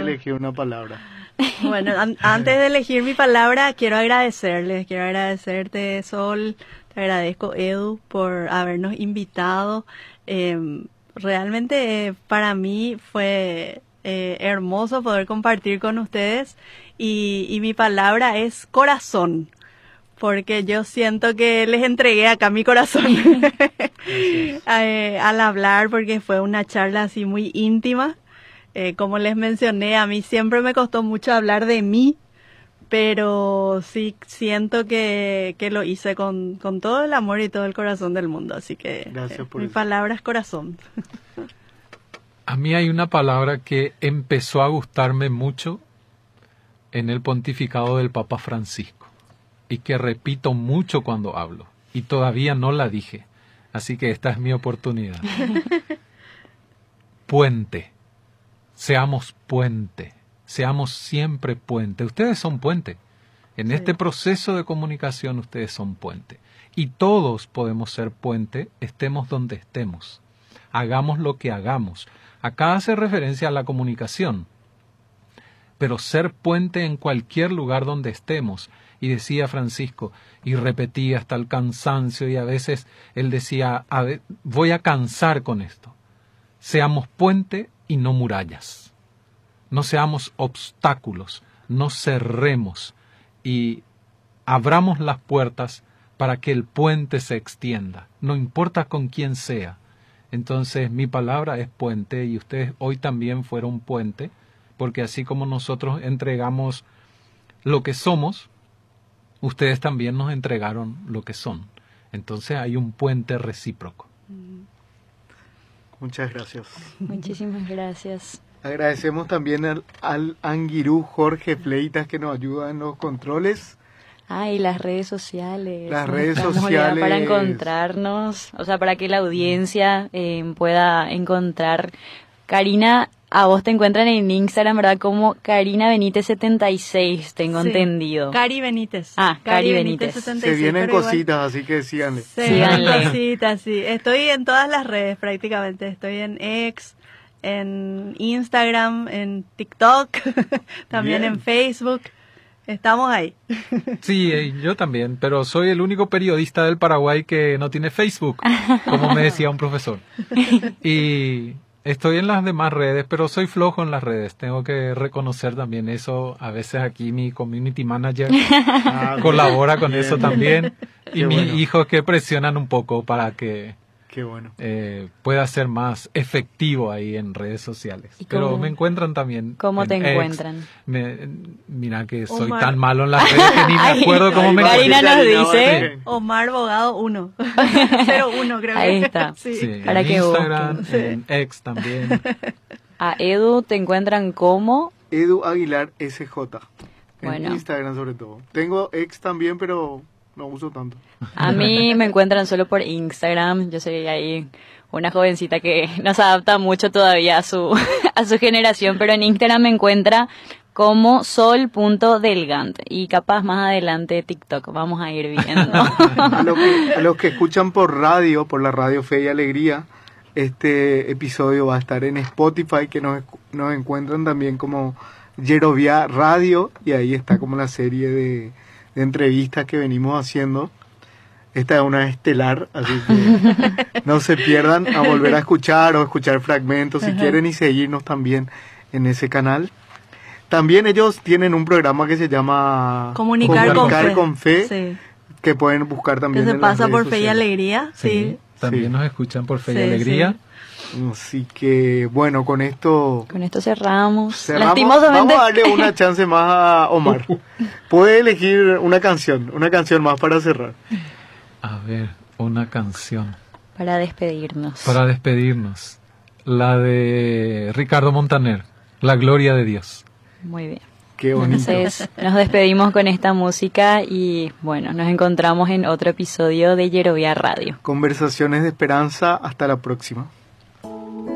elegir una palabra. Bueno, antes de elegir mi palabra, quiero agradecerte, Sol, te agradezco, Edu, por habernos invitado. Realmente para mí fue hermoso poder compartir con ustedes y mi palabra es corazón, porque yo siento que les entregué acá mi corazón al hablar, porque fue una charla así muy íntima. Como les mencioné, a mí siempre me costó mucho hablar de mí, pero sí siento que lo hice con todo el amor y todo el corazón del mundo, así que mi palabra es corazón. A mí hay una palabra que empezó a gustarme mucho en el pontificado del Papa Francisco y que repito mucho cuando hablo y todavía no la dije, así que esta es mi oportunidad. Puente. Seamos puente, seamos siempre puente. Ustedes son puente. En este proceso de comunicación ustedes son puente. Y todos podemos ser puente, estemos donde estemos. Hagamos lo que hagamos. Acá hace referencia a la comunicación. Pero ser puente en cualquier lugar donde estemos. Y decía Francisco, y repetía hasta el cansancio, y a veces él decía, voy a cansar con esto. Seamos puente y no murallas. No seamos obstáculos, no cerremos y abramos las puertas para que el puente se extienda, no importa con quién sea. Entonces mi palabra es puente y ustedes hoy también fueron puente, porque así como nosotros entregamos lo que somos, ustedes también nos entregaron lo que son. Entonces hay un puente recíproco. Muchas gracias. Muchísimas gracias. Agradecemos también al Anguirú Jorge Fleitas que nos ayuda en los controles. Y las redes sociales. Las redes sociales. Para encontrarnos, o sea, para que la audiencia pueda encontrar. Karina, a vos te encuentran en Instagram, ¿verdad? Como Karina Benítez 76, tengo entendido. Cari Benítez. Cari Benítez. 76, se vienen cositas, así que síganle. Síganle. Cositas, sí. Estoy en todas las redes prácticamente. Estoy en X, en Instagram, en TikTok, también en Facebook. Estamos ahí. Sí, yo también, pero soy el único periodista del Paraguay que no tiene Facebook, como me decía un profesor. Y estoy en las demás redes, pero soy flojo en las redes. Tengo que reconocer también eso. A veces aquí mi community manager colabora con eso también. Y mis hijos que presionan un poco para que pueda ser más efectivo ahí en redes sociales. Pero me encuentran también. ¿Cómo te encuentran? Mira que soy tan malo en las redes que ni me acuerdo cómo me encuentran. Karina nos dice Omar Bogado 1. 01 creo que. Ahí está. Sí, para en que Instagram, en X también. A Edu te encuentran como Edu Aguilar SJ. En Bueno. Instagram sobre todo. Tengo X también, pero no uso tanto. A mí me encuentran solo por Instagram. Yo soy ahí una jovencita que no se adapta mucho todavía a su generación, pero en Instagram me encuentra como sol.delgant y capaz más adelante TikTok, vamos a ir viendo. A los que escuchan por radio, por la radio Fe y Alegría, este episodio va a estar en Spotify, que nos encuentran también como Yerovia Radio, y ahí está como la serie de entrevistas que venimos haciendo. Esta es una estelar, así que no se pierdan a volver a escuchar o escuchar fragmentos si quieren, y seguirnos también en ese canal. También ellos tienen un programa que se llama Comunicar con Fe, sí. que pueden buscar también que se en las pasa redes por Fe y sociales. Alegría. Sí. También nos escuchan por Fe y Alegría. Sí. Así que, bueno, con esto cerramos. Vamos Lastimosamente. a darle una chance más a Omar. Puede elegir una canción más para cerrar. A ver, una canción. Para despedirnos. La de Ricardo Montaner, La Gloria de Dios. Muy bien. Qué bonito. Entonces, nos despedimos con esta música y, bueno, nos encontramos en otro episodio de Yerovia Radio. Conversaciones de esperanza. Hasta la próxima.